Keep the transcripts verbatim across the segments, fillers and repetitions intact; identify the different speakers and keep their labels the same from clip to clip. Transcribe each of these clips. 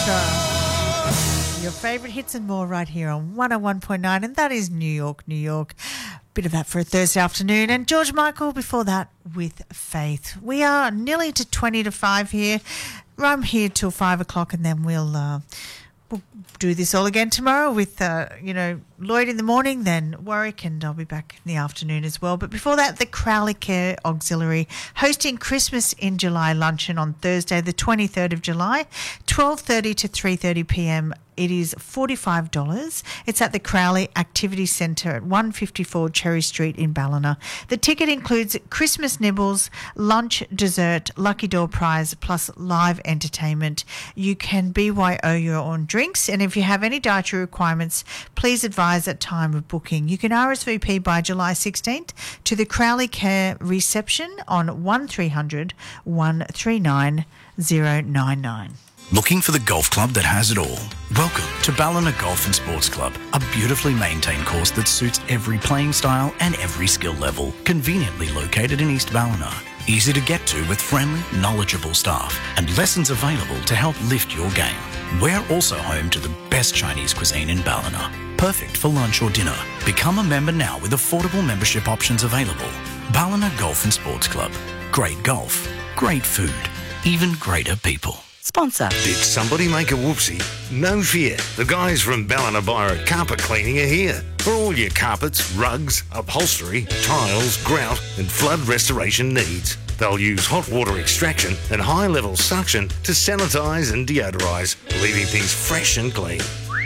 Speaker 1: Sinatra. Your favourite hits and more right here on one oh one point nine, and that is New York, New York. Bit of that for a Thursday afternoon. And George Michael before that with Faith. We are nearly to twenty to five here. I'm here till five o'clock, and then we'll... Uh, We'll do this all again tomorrow with, uh, you know, Lloyd in the morning, then Warwick, and I'll be back in the afternoon as well. But before that, the Crowley Care Auxiliary hosting Christmas in July luncheon on Thursday, the twenty-third of July, twelve thirty to three thirty p.m. It is forty-five dollars. It's at the Crowley Activity Centre at one fifty-four Cherry Street in Ballina. The ticket includes Christmas nibbles, lunch, dessert, lucky door prize, plus live entertainment. You can B Y O your own drinks, and if you have any dietary requirements, please advise at time of booking. You can R S V P by July sixteenth to the Crowley Care reception on one three hundred, one three nine, zero nine nine.
Speaker 2: Looking for the golf club that has it all? Welcome to Ballina Golf and Sports Club, a beautifully maintained course that suits every playing style and every skill level. Conveniently located in East Ballina. Easy to get to with friendly, knowledgeable staff and lessons available to help lift your game. We're also home to the best Chinese cuisine in Ballina. Perfect for lunch or dinner. Become a member now with affordable membership options available. Ballina Golf and Sports Club. Great golf, great food, even greater people.
Speaker 3: Sponsor.
Speaker 4: Did somebody make a whoopsie? No fear. The guys from Ballina Biro Carpet Cleaning are here. For all your carpets, rugs, upholstery, tiles, grout and flood restoration needs. They'll use hot water extraction and high-level suction to sanitise and deodorise, leaving things fresh and clean.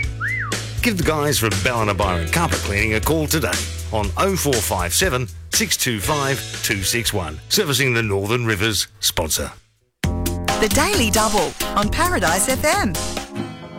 Speaker 4: Give the guys from Ballina Biro Carpet Cleaning a call today on oh four five seven, six two five, two six one. Servicing the Northern Rivers. Sponsor.
Speaker 3: The Daily Double on Paradise F M.